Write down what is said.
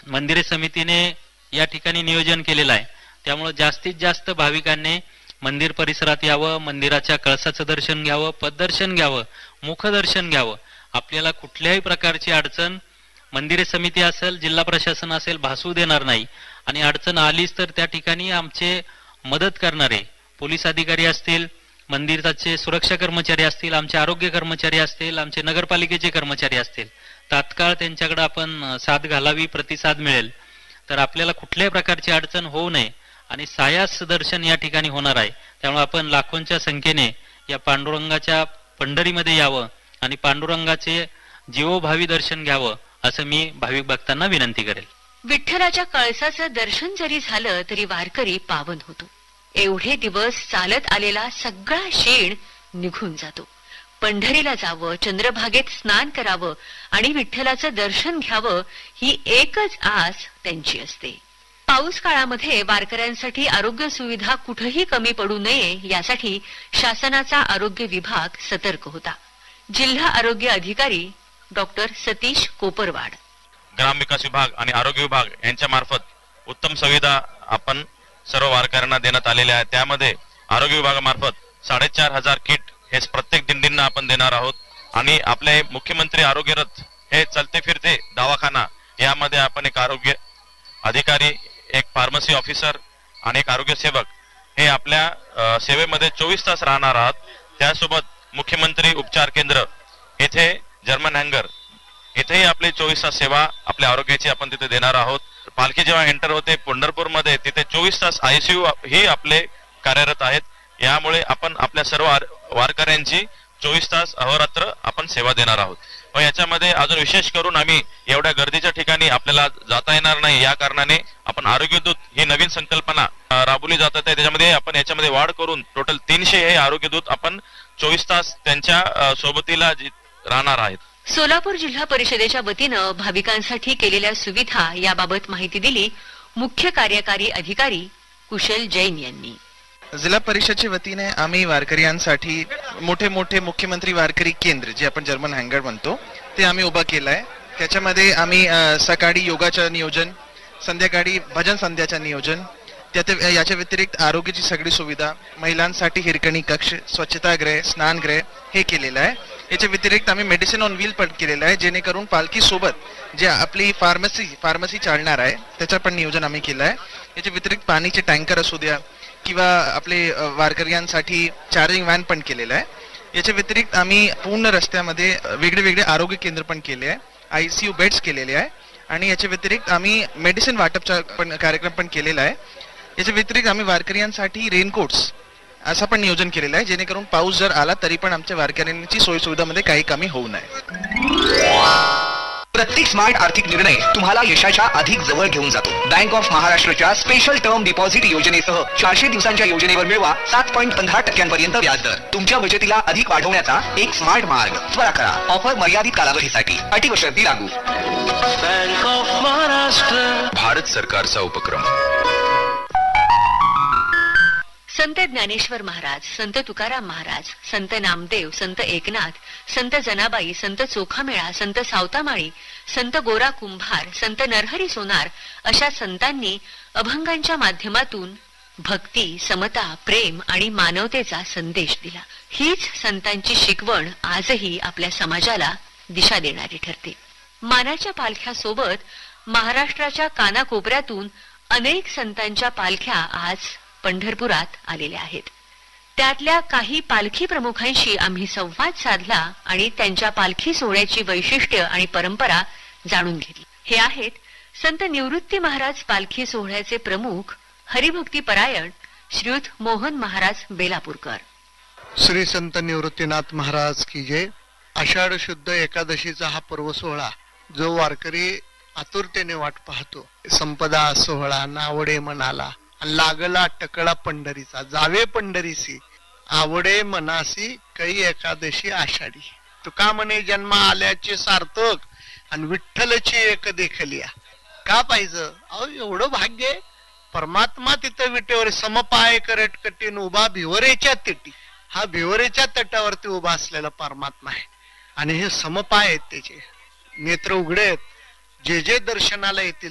मंदिरे समितीने या ठिकाणी नियोजन केलेलं आहे. त्यामुळे जास्तीत जास्त भाविकांनी मंदिर परिसरात यावं, मंदिराच्या कळसाचं दर्शन घ्यावं, पददर्शन घ्यावं, मुखदर्शन घ्यावं. आपल्याला कुठल्याही प्रकारची अडचण मंदिरे समिती असेल, जिल्हा प्रशासन असेल, भासू देणार नाही. आणि अडचण आलीच तर त्या ठिकाणी आमचे मदत करणारे पोलीस अधिकारी असतील, मंदिराचे सुरक्षा कर्मचारी असतील, आमचे आरोग्य कर्मचारी असतील, आमचे नगरपालिकेचे कर्मचारी असतील, तात्काळ त्यांच्याकडे आपण साथ घालावी, प्रतिसाद मिळेल. तर आपल्याला कुठल्याही प्रकारची अडचण होऊ नये आणि सायास दर्शन या ठिकाणी होणार आहे. त्यामुळे आपण लाखोंच्या संख्येने या पांडुरंगाच्या पंढरीमध्ये यावं आणि पांडुरंगाचे जीवोभावी दर्शन घ्यावं असं मी भाविक भक्तांना विनंती करेल. विठ्ठलाच्या कळसाचं दर्शन जरी झालं तरी वारकरी पावन होतो. एवढे दिवस चालत आलेला सगळा शीण निघून जातो. पंढरीला जावं, चंद्रभागेत स्नान करावं आणि विठ्ठलाचं दर्शन घ्यावं ही एकच आस त्यांची असते. पाऊस काळामध्ये वारकऱ्यांसाठी आरोग्य सुविधा कुठेही कमी पडू नये यासाठी शासनाचा आरोग्य विभाग सतर्क होता. जिल्हा आरोग्य अधिकारी डॉक्टर सतीश कोपरवाड. ग्रामविकास विभाग आणि आरोग्य विभाग यांच्या मार्फत उत्तम सुविधा आपण सर्व वारकऱ्यांना देण्यात आलेल्या आहेत. त्यामध्ये आरोग्य विभागामार्फत 4,500 किट हे प्रत्येक दिंडींना आपण देणार आहोत. आणि आपले मुख्यमंत्री आरोग्य रथ हे चलते फिरते दवाखाना यामध्ये आपण एक आरोग्य अधिकारी, एक फार्मसी ऑफिसर आणि एक आरोग्य सेवक हे आपल्या सेवेमध्ये 24 तास राहणार आहात. त्यासोबत मुख्यमंत्री उपचार केंद्र येथे जर्मन हँगर येथेही आपली 24 तास सेवा आपल्या आरोग्याची आपण तिथे देणार आहोत. पालखी जेव्हा एंटर होते पंढरपूरमध्ये तिथे 24 तास ICU ही आपले कार्यरत आहेत. यामुळे आपण आपल्या सर्व वारकऱ्यांची 24 तास अहोरात्र आपण सेवा देणार आहोत. व याच्यामध्ये अजून विशेष करून आम्ही एवढ्या गर्दीच्या ठिकाणी आपल्याला जाता येणार नाही या कारणाने आपण आरोग्य दूत ही नवीन संकल्पना राबवली जात आहे. त्याच्यामध्ये आपण याच्यामध्ये वाढ करून टोटल 300 हे आरोग्य दूत आपण 24 तास त्यांच्या सोबतीला राहणार आहेत. सोलापूर जिल्हा परिषदेच्या वतीनं भाविकांसाठी केलेल्या सुविधा याबाबत माहिती दिली मुख्य कार्यकारी अधिकारी कुशल जैन यांनी. जिल्हा परिषदेच्या वतीने आम्ही वारकऱ्यांसाठी मोठे मोठे मुख्यमंत्री वारकरी केंद्र जे आपण जर्मन हँगर म्हणतो ते आम्ही उभा केलं आहे. त्याच्यामध्ये आम्ही सकाळी योगाचं नियोजन, संध्याकाळी भजन संध्याचं नियोजन, याच्या व्यतिरिक्त आरोग्याची सगळी सुविधा, महिलांसाठी हिरकणी कक्ष, स्वच्छतागृह, स्नानगृह हे केलेलं आहे. याच्या व्यतिरिक्त आम्ही मेडिसिन ऑन व्हील पण केलेलं आहे, जेणेकरून पालखी सोबत जे आपली फार्मसी चालणार आहे त्याचं पण नियोजन आम्ही केलं आहे. याच्या व्यतिरिक्त पाणीचे टँकर असू द्या किंवा आपले वारकऱ्यांसाठी चार्जिंग व्हॅन पण केलेलं आहे. याच्या व्यतिरिक्त आम्ही पूर्ण रस्त्यामध्ये वेगळे वेगळे आरोग्य केंद्र पण केले आहे, ICU बेड्स केलेले आहे आणि याच्या व्यतिरिक्त आम्ही मेडिसिन वाटपचा पण कार्यक्रम पण केलेला आहे. याच्या व्यतिरिक्त आम्ही वारकऱ्यांसाठी रेनकोट्स असं पण नियोजन केलेलं आहे, जेणेकरून पाऊस जर आला तरी पण आमच्या वारकऱ्यांची सोयी सुविधामध्ये काही कमी होऊ नये. प्रत्येक स्मार्ट आर्थिक निर्णय तुम्हाला यशाच्या अधिक जवळ घेऊन जातो. बँक ऑफ महाराष्ट्राच्या स्पेशल टर्म डिपॉझिट योजनेसह 400 दिवसांच्या योजनेवर मिळवा 7.15% व्याजदर. तुमच्या बचतीला अधिक वाढवण्याचा एक स्मार्ट मार्ग. त्वरा करा. ऑफर मर्यादित कालावधीसाठी. अटी व शर्ती लागू. बँक ऑफ महाराष्ट्र भारत सरकारचा उपक्रम. संत ज्ञानेश्वर महाराज, संत तुकाराम महाराज, संत नामदेव, संत एकनाथ, संत जनाबाई, संत चोखामेळा, संत सावतामाळी, संत गोरा कुंभार, संत नरहरी सोनार अशा संतांनी अभंगांच्या माध्यमातून भक्ती, समता, प्रेम आणि मानवतेचा संदेश दिला. हीच संतांची शिकवण आजही आपल्या समाजाला दिशा देणारी ठरते. मानाच्या पालख्यासोबत महाराष्ट्राच्या कानाकोपऱ्यातून अनेक संतांच्या पालख्या आज पंढरपुरात आलेल्या आहेत. त्यातल्या काही पालखी प्रमुखांशी आम्ही संवाद साधला आणि त्यांच्या पालखी सोहळ्याची वैशिष्ट्य आणि परंपरा जाणून घेतली. हे आहेत संत निवृत्ती महाराज पालखी सोहळ्याचे प्रमुख हरिभक्ती परायण श्रीयुत मोहन महाराज बेलापूरकर. श्री संत निवृत्तीनाथ महाराज की जय. आषाढ शुद्ध एकादशीचा हा पर्व सोहळा जो वारकरी आतुरतेने वाट पाहतो. संपदा सोहळा नावडे मनाला, लागला टकळा पंढरीचा, जावे पंढरीसी आवडे मनासी कै एकादशी आषाढी. तुका म्हणे जन्म आल्याचे सार्थक आणि विठ्ठलची एक देखलिया. का पाहिजे? अहो एवढं भाग्य. परमात्मा तिथं विटेवर समपाय करट कटीन उभा भिवरेच्या तिटी. हा भिवरेच्या तटावरती उभा असलेला परमात्मा आहे आणि हे समपाय आहेत, त्याचे नेत्र उघडे आहेत. जे जे दर्शनाला येतील